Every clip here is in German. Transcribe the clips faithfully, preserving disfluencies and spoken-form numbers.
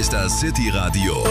ist das City Radio,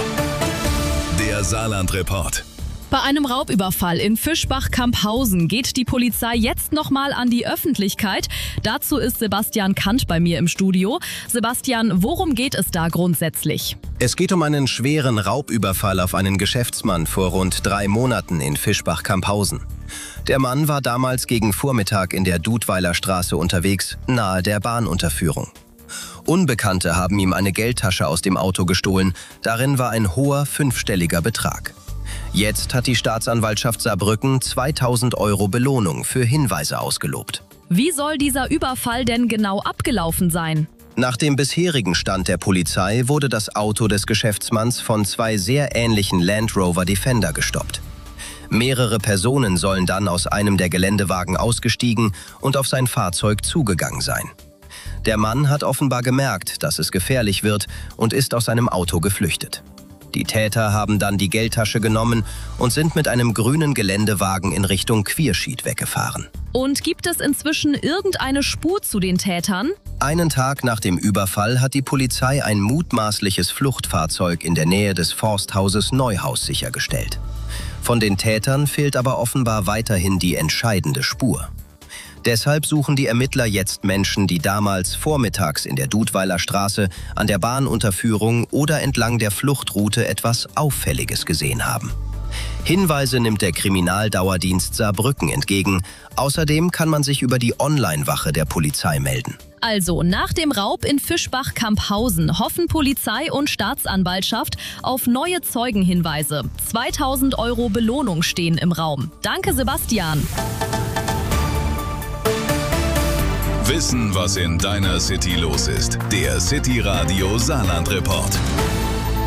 der Saarland-Report. Bei einem Raubüberfall in Fischbach-Camphausen geht die Polizei jetzt nochmal an die Öffentlichkeit. Dazu ist Sebastian Kant bei mir im Studio. Sebastian, worum geht es da grundsätzlich? Es geht um einen schweren Raubüberfall auf einen Geschäftsmann vor rund drei Monaten in Fischbach-Camphausen. Der Mann war damals gegen Vormittag in der Dudweiler Straße unterwegs, nahe der Bahnunterführung. Unbekannte haben ihm eine Geldtasche aus dem Auto gestohlen. Darin war ein hoher fünfstelliger Betrag. Jetzt hat die Staatsanwaltschaft Saarbrücken zweitausend Euro Belohnung für Hinweise ausgelobt. Wie soll dieser Überfall denn genau abgelaufen sein? Nach dem bisherigen Stand der Polizei wurde das Auto des Geschäftsmanns von zwei sehr ähnlichen Land Rover Defender gestoppt. Mehrere Personen sollen dann aus einem der Geländewagen ausgestiegen und auf sein Fahrzeug zugegangen sein. Der Mann hat offenbar gemerkt, dass es gefährlich wird und ist aus seinem Auto geflüchtet. Die Täter haben dann die Geldtasche genommen und sind mit einem grünen Geländewagen in Richtung Quierschied weggefahren. Und gibt es inzwischen irgendeine Spur zu den Tätern? Einen Tag nach dem Überfall hat die Polizei ein mutmaßliches Fluchtfahrzeug in der Nähe des Forsthauses Neuhaus sichergestellt. Von den Tätern fehlt aber offenbar weiterhin die entscheidende Spur. Deshalb suchen die Ermittler jetzt Menschen, die damals vormittags in der Dudweiler Straße, an der Bahnunterführung oder entlang der Fluchtroute etwas Auffälliges gesehen haben. Hinweise nimmt der Kriminaldauerdienst Saarbrücken entgegen. Außerdem kann man sich über die Online-Wache der Polizei melden. Also, nach dem Raub in Fischbach-Camphausen hoffen Polizei und Staatsanwaltschaft auf neue Zeugenhinweise. zweitausend Euro Belohnung stehen im Raum. Danke, Sebastian. Wissen, was in deiner City los ist. Der City Radio Saarland-Report.